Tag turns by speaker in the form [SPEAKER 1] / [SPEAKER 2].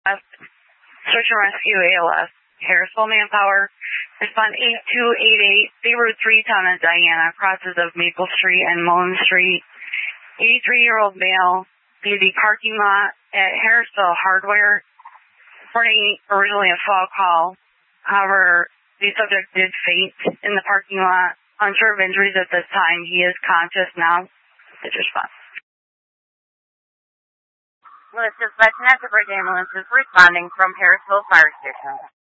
[SPEAKER 1] Search and Rescue ALS. Harrisville Manpower. Respond 8288, State Route 3, Town of Diana, crosses of Maple Street and Mullen Street. 83-year-old male via the parking lot at Harrisville Hardware, reporting originally a fall call. However, the subject did faint in the parking lot. Unsure of injuries at this time. He is conscious now. His response.
[SPEAKER 2] Lewis Dispatch, Natural Bridge Ambulance is responding from Harrisville Fire Station.